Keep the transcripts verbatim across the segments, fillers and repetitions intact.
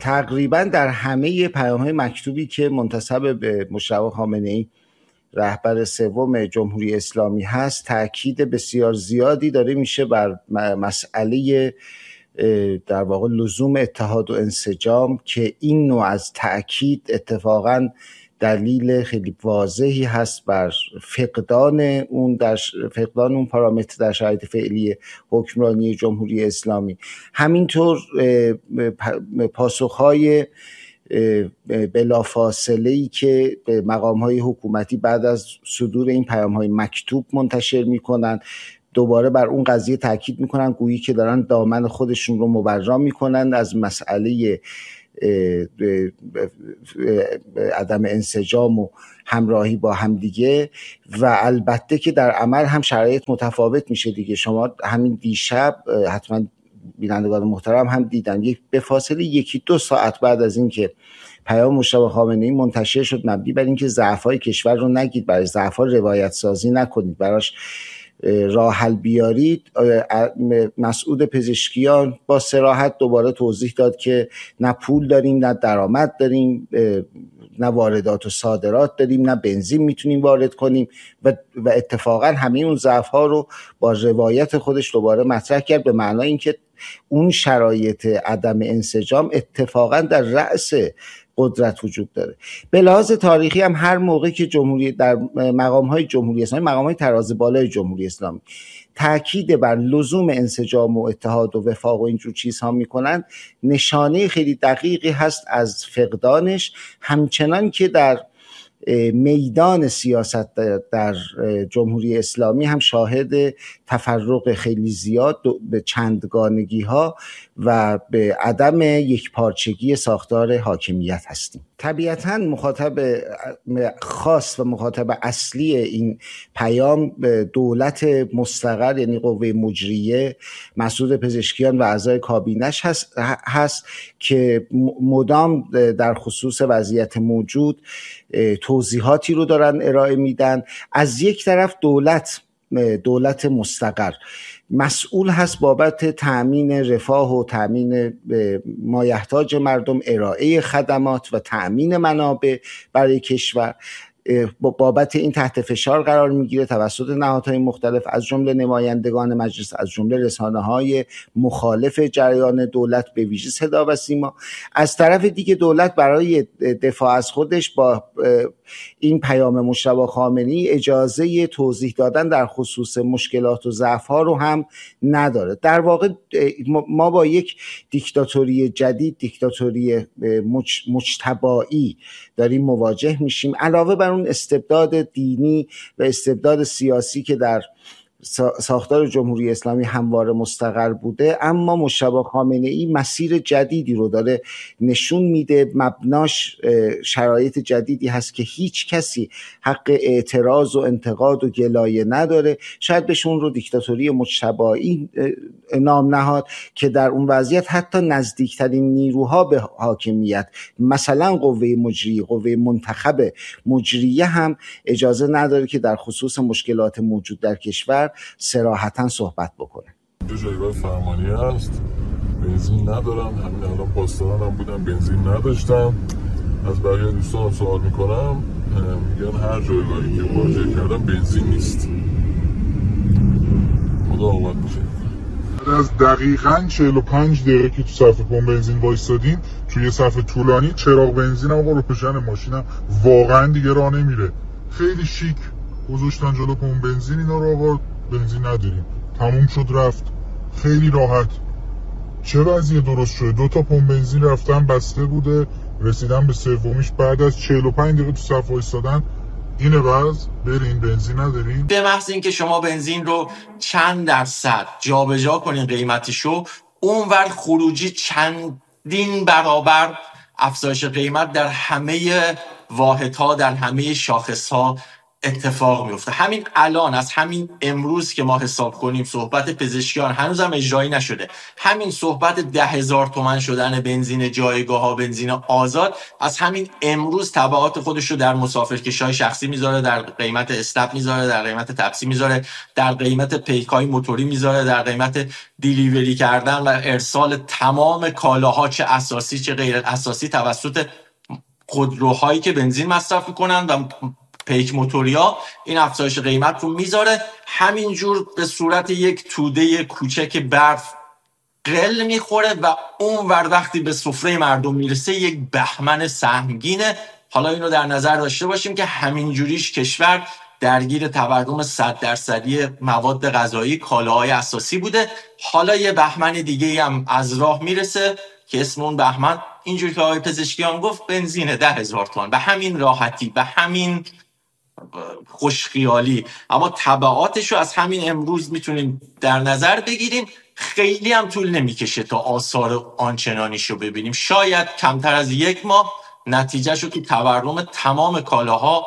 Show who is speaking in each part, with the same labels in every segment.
Speaker 1: تقریبا در همه پیام‌های مکتوبی که منتسب به مجتبی خامنه‌ای رهبر سوم جمهوری اسلامی هست تأکید بسیار زیادی داره میشه بر مسئله در واقع لزوم اتحاد و انسجام که این نوع از تأکید اتفاقاً دلیل خیلی واضحی هست بر فقدان اون در فقدان اون پارامتر در شرایط فعلی حکمرانی جمهوری اسلامی. همینطور پاسخهای بلافاصله‌ای که مقام‌های حکومتی بعد از صدور این پیام‌های مکتوب منتشر می‌کنند دوباره بر اون قضیه تاکید می‌کنن گویی که دارن دامن خودشون رو مبرا می‌کنن از مسئله عدم انسجام و همراهی با همدیگه و البته که در عمل هم شرایط متفاوت میشه دیگه. شما همین دیشب حتما بینندگان محترم هم دیدن یک به فاصله یکی دو ساعت بعد از اینکه پیام مجتبی خامنه‌ای منتشر شد مبنی بر اینکه ضعف‌های کشور رو نگید، برای ضعف‌ها روایت سازی نکنید، براش راه حل بیارید، مسعود پزشکیان با صراحت دوباره توضیح داد که نه پول داریم، نه درآمد داریم، نه واردات و صادرات داریم، نه بنزین میتونیم وارد کنیم و, و اتفاقا همه اون ضعف‌ها رو با روایت خودش دوباره مطرح کرد به معنای اینکه اون شرایط عدم انسجام اتفاقا در رأس قدرت وجود داره. به لحاظ تاریخی هم هر موقع که جمهوری در مقام‌های جمهوری اسلامی، مقام‌های تراز بالای جمهوری اسلامی تاکید بر لزوم انسجام و اتحاد و وفاق و اینجور چیزها میکنن، نشانه خیلی دقیقی هست از فقدانش، همچنان که در میدان سیاست در جمهوری اسلامی هم شاهد تفرق خیلی زیاد به چندگانگی ها و به عدم یکپارچگی ساختار حاکمیت هستیم. طبیعتاً مخاطب خاص و مخاطب اصلی این پیام دولت مستقر یعنی قوه مجریه، مسعود پزشکیان و اعضای کابینش هست, هست که مدام در خصوص وضعیت موجود توضیحاتی رو دارن ارائه میدن. از یک طرف دولت دولت مستقر مسئول هست بابت تأمین رفاه و تأمین مایحتاج مردم، ارائه خدمات و تأمین منابع برای کشور. بابت این تحت فشار قرار میگیره توسط نهادهای مختلف از جمله نمایندگان مجلس، از جمله رسانه‌های مخالف جریان دولت به ویژه صدا و سیما. از طرف دیگه دولت برای دفاع از خودش با این پیام مجتبی خامنه‌ای اجازه توضیح دادن در خصوص مشکلات و ضعف‌ها رو هم نداره. در واقع ما با یک دیکتاتوری جدید، دیکتاتوری مج... مجتبایی داریم مواجه میشیم، علاوه بر اون استبداد دینی و استبداد سیاسی که در ساختار جمهوری اسلامی همواره مستقر بوده. اما مجتبی خامنه‌ای مسیر جدیدی رو داره نشون میده، مبناش شرایط جدیدی هست که هیچ کسی حق اعتراض و انتقاد و گلایه نداره. شاید بهشون رو دیکتاتوری مجتبایی نام نهاد که در اون وضعیت حتی نزدیکترین نیروها به حاکمیت، مثلا قوه مجریه، قوه منتخب مجریه هم اجازه نداره که در خصوص مشکلات موجود در کشور صراحتاً صحبت بکنه.
Speaker 2: دو جایگاه فرمانی هست، بنزین ندارم، همین الان پاسدارانم بودم بنزین نداشتم. از بقیه دوستانم سوال میکنم میگن هر جایگاهی که مراجعه کردم بنزین نیست. خدا آمد میشه.
Speaker 3: از دقیقاً چهل و پنج دقیقه که تو صف پمپ بنزین وایسادیم، توی صف طولانی چراغ بنزینم آقا رو پشن ماشینم واقعاً دیگه راه نمیره. خیلی شیک گذاشتن جلو پمپ بنزین، اینا رو آقا بنزین نداریم، تموم شد رفت. خیلی راحت. چه وضعیه درست شده؟ دو تا پمپ بنزین رفتن بسته بوده، رسیدن به سومیش بعد از چهل و پنج دقیقه تو صف وایسادن. اینه وضع، برین بنزین نداریم.
Speaker 4: به محض اینکه شما بنزین رو چند درصد جابجا کنین قیمتشو، اونور خروجی چندین برابر افزایش قیمت در همه واحدها، در همه شاخصها اتفاق میفته. همین الان، از همین امروز که ما حساب کنیم، صحبت پزشکیان هنوزم اجرایی نشده، همین صحبت ده هزار تومن شدن بنزین جایگاه ها، بنزین آزاد، از همین امروز تبعات خودش رو در مسافرکشی‌های شخصی میذاره، در قیمت استپ میذاره، در قیمت تپسی میذاره، در قیمت پیک‌های موتوری میذاره، در قیمت دیلیوری کردن و ارسال تمام کالاها، چه اساسی چه غیر اساسی، توسط خودروهایی که بنزین مصرف میکنن و پیک موتوریا، این افزایش قیمت رو میذاره. همینجور به صورت یک توده کوچک برف قل میخوره و اون ور وقتی به سفره مردم میرسه یک بهمن سهمگینه. حالا اینو در نظر داشته باشیم که همینجوریش کشور درگیر تورم صد درصدی مواد غذایی، کالاهای اساسی بوده. حالا یه بهمن دیگه هم از راه میرسه که اسم اون بهمن، اینجوری که آقای پزشکیان گفت، بنزین ده هزار تومان. به همین راحتی، به همین خوشخیالی، اما تبعاتش رو از همین امروز میتونیم در نظر بگیریم. خیلی هم طول نمیکشه تا آثار آنچنانیش رو ببینیم، شاید کمتر از یک ماه نتیجهش رو تو تورم تمام کالاها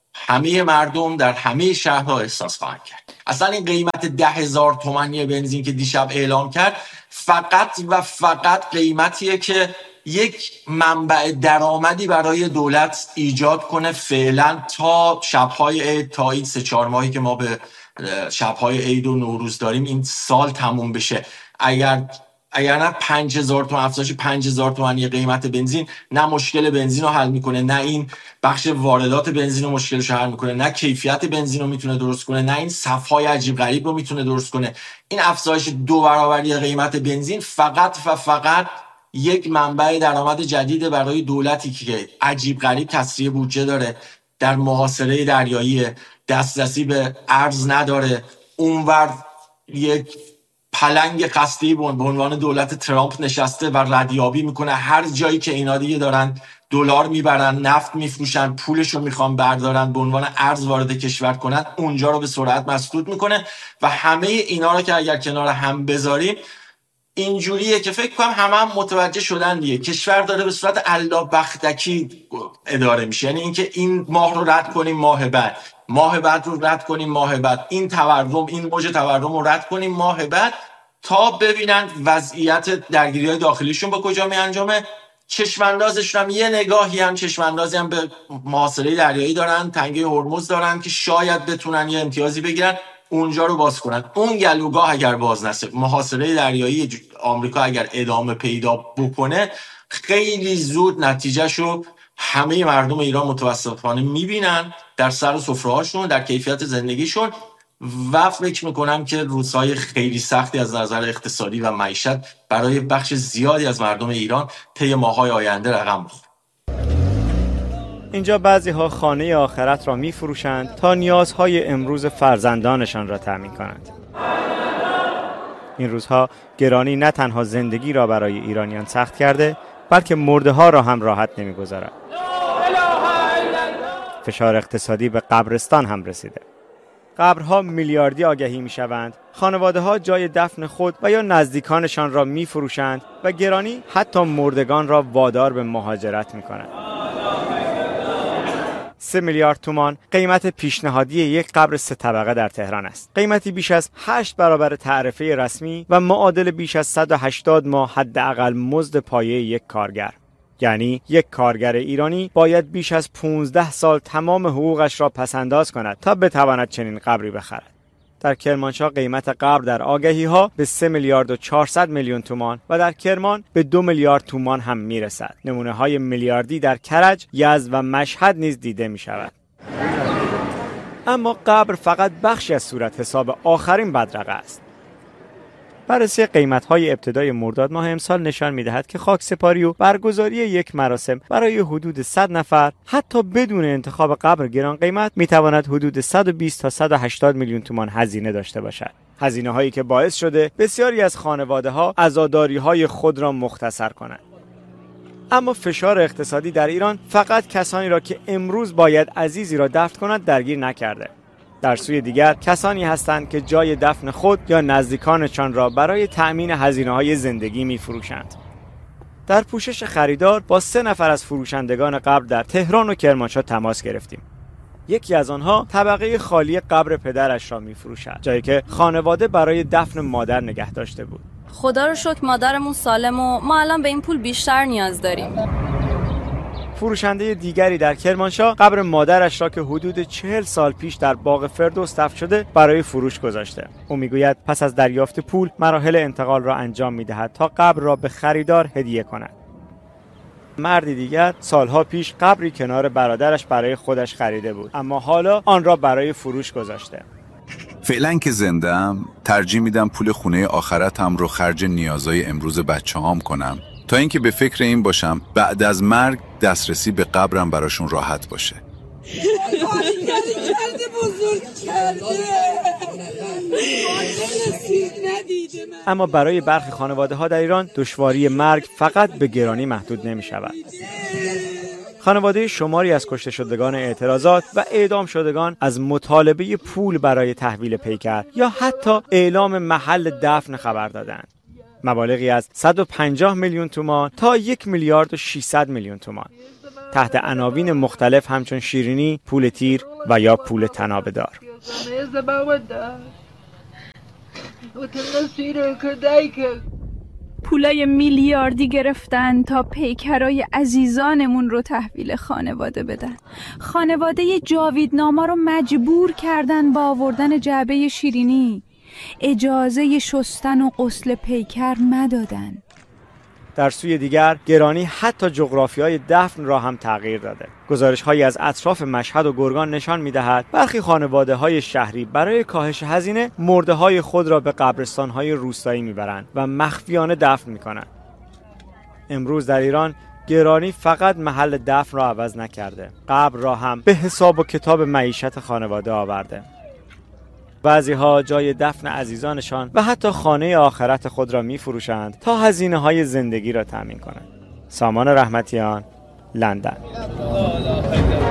Speaker 4: همه مردم در همه شهرها احساس خواهند کرد. اصلا این قیمت ده هزار تومانی بنزین که دیشب اعلام کرد فقط و فقط قیمتیه که یک منبع درآمدی برای دولت ایجاد کنه فعلا تا شب‌های عید، تا این سه چهار ماهی که ما به شب‌های عید و نوروز داریم این سال تموم بشه. اگر اگر نه پنج هزار تومان افزایش پنج هزار تومانی قیمت بنزین نه مشکل بنزین رو حل میکنه، نه این بخش واردات بنزین رو مشکلش رو حل میکنه، نه کیفیت بنزین رو میتونه درست کنه، نه این صفهای عجیب غریب رو میتونه درست کنه. این افزایش دو برابری قیمت بنزین فقط و فقط یک منبع درآمد جدید برای دولتی که عجیب غریب کسری بودجه داره، در محاصره دریایی، دسترسی به ارز نداره، اونور یک پلنگ قصدی به عنوان دولت ترامپ نشسته و ردیابی میکنه. هر جایی که اینا دیگه دارن دلار میبرن، نفت میفروشن، پولش رو میخوان بردارن به عنوان ارز وارد کشور کنن، اونجا رو به سرعت مسدود میکنه. و همه اینا رو که اگر کنار هم بذاریم اینجوریه که فکر کنم همه هم متوجه شدن دیگه، کشور داره به صورت الا بختکی اداره میشه. یعنی اینکه این ماه رو رد کنیم ماه بعد، ماه بعد رو رد کنیم ماه بعد، این تورم، این موج تورم رو رد کنیم ماه بعد، تا ببینن وضعیت درگیری‌های داخلیشون با کجا می انجامه. چشماندازشون هم یه نگاهی هم چشماندازی هم به محاصره دریایی دارن، تنگه هرمز دارن که شاید بتونن یه امتیازی بگیرن، اونجا رو باز کنن. اون گلوگاه اگر باز نشه، محاصره دریایی آمریکا اگر ادامه پیدا بکنه، خیلی زود نتیجهشو همه مردم ایران متاسفانه میبینن در سر سفره‌هاشون، در کیفیت زندگیشون. و فکر میکنم که روزهای خیلی سختی از نظر اقتصادی و معیشت برای بخش زیادی از مردم ایران طی ماه‌های آینده رقم بخوره.
Speaker 5: اینجا بعضی ها خانه آخرت را می فروشند تا نیازهای امروز فرزندانشان را تأمین کنند. این روزها گرانی نه تنها زندگی را برای ایرانیان سخت کرده، بلکه مرده ها را هم راحت نمی گذارد. فشار اقتصادی به قبرستان هم رسیده. قبرها میلیاردی آگهی می شوند، خانواده ها جای دفن خود و یا نزدیکانشان را می فروشند و گرانی حتی مردگان را وادار به مهاجرت می کنند. سه میلیارد تومان قیمت پیشنهادی یک قبر سه طبقه در تهران است. قیمتی بیش از هشت برابر تعرفه رسمی و معادل بیش از صد و هشتاد ماه حداقل مزد پایه یک کارگر. یعنی یک کارگر ایرانی باید بیش از پانزده سال تمام حقوقش را پسنداز کند تا بتواند چنین قبری بخرد. در کرمانشاه قیمت قبر در آگهی ها به سه میلیارد و چهارصد میلیون تومان و در کرمان به دو میلیارد تومان هم میرسد. نمونه های میلیاردی در کرج، یزد و مشهد نیز دیده می شود. اما قبر فقط بخشی از صورت حساب آخرین بدرقه است. بررسی قیمت‌های ابتدای مرداد ماه امسال نشان می‌دهد که خاکسپاری و برگزاری یک مراسم برای حدود صد نفر حتی بدون انتخاب قبر گران قیمت می‌تواند حدود صد و بیست تا صد و هشتاد میلیون تومان هزینه داشته باشد. هزینه‌هایی که باعث شده بسیاری از خانواده‌ها عزاداری‌های خود را مختصر کنند. اما فشار اقتصادی در ایران فقط کسانی را که امروز باید عزیزی را دفن کنند درگیر نکرده. در سوی دیگر کسانی هستند که جای دفن خود یا نزدیکانشان را برای تأمین هزینه‌های زندگی می‌فروشند. در پوشش خریدار با سه نفر از فروشندگان قبر در تهران و کرمانشاه تماس گرفتیم. یکی از آنها طبقه خالی قبر پدرش را می‌فروشد، جایی که خانواده برای دفن مادر نگه داشته بود.
Speaker 6: خدا رو شکر مادرمون سالم و ما الان به این پول بیشتر نیاز داریم.
Speaker 5: فروشنده دیگری در کرمانشاه قبر مادرش را که حدود چهل سال پیش در باغ فردوس دفن شده برای فروش گذاشته. او میگوید پس از دریافت پول مراحل انتقال را انجام میدهد تا قبر را به خریدار هدیه کند. مردی دیگر سالها پیش قبری کنار برادرش برای خودش خریده بود، اما حالا آن را برای فروش گذاشته.
Speaker 7: فعلا که زنده‌ام ترجیح میدم پول خونه آخرتم رو خرج نیازهای امروز بچه‌هام کنم تا اینکه به فکر این باشم بعد از مرگ دسترسی به قبرم براشون راحت باشه.
Speaker 5: اما برای برخی خانواده‌ها در ایران دشواری مرگ فقط به گرانی محدود نمی‌شود. خانواده شماری از کشته شدگان اعتراضات و اعدام شدگان از مطالبه پول برای تحویل پیکر یا حتی اعلام محل دفن خبر دادند. مبالغی از صد و پنجاه میلیون تومان تا یک میلیارد و ششصد میلیون تومان تحت عناوین مختلف همچون شیرینی، پول تیر و یا پول تنابه‌دار.
Speaker 8: پولای میلیاردی گرفتن تا پیکرای عزیزانمون رو تحویل خانواده بدن. خانواده جاویدناما رو مجبور کردن با آوردن جعبه شیرینی. اجازه شستن و غسل پیکر ندادن.
Speaker 5: در سوی دیگر گرانی حتی جغرافیای دفن را هم تغییر داده. گزارش‌هایی از اطراف مشهد و گرگان نشان می‌دهد برخی خانواده‌های شهری برای کاهش هزینه مرده‌های خود را به قبرستان‌های روستایی می‌برند و مخفیانه دفن می‌کنند. امروز در ایران گرانی فقط محل دفن را عوض نکرده، قبر را هم به حساب و کتاب معیشت خانواده آورده. بعضی‌ها جای دفن عزیزانشان و حتی خانه آخرت خود را می‌فروشند تا هزینه‌های زندگی را تامین کنند. سامان رحمتیان، لندن.